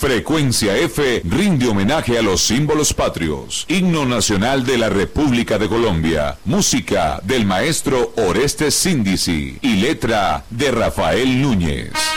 Frecuencia F rinde homenaje a los símbolos patrios. Himno nacional de la República de Colombia. Música del maestro Orestes Síndici y letra de Rafael Núñez.